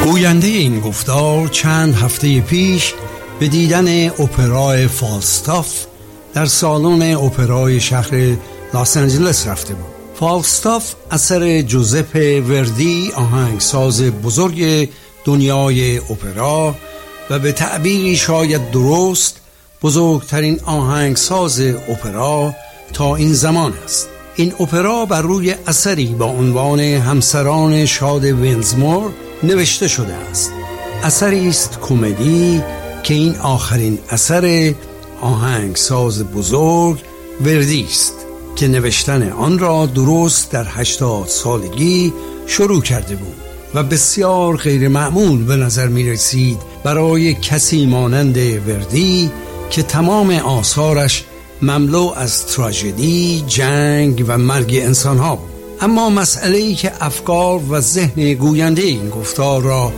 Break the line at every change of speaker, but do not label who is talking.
گوینده این گفتار چند هفته پیش به دیدن اپرای فالستاف در سالن اپرای شهر لس آنجلس رفته بود. فالستاف اثر جوزپ وردی، آهنگساز بزرگ دنیای اپرا و به تعبیری شاید درست بزرگترین آهنگساز اپرا تا این زمان است. این اپرا بر روی اثری با عنوان همسران شاد وینزمور نوشته شده است. اثری است کمدی که این آخرین اثر آهنگساز بزرگ وردی است که نوشتن آن را درست در 80 سالگی شروع کرده بود و بسیار غیر معمول به نظر می رسید برای کسی مانند وردی که تمام آثارش مملو از تراژدی، جنگ و مرگ انسانها بود. اما مسئله‌ای که افکار و ذهن گوینده این گفتار را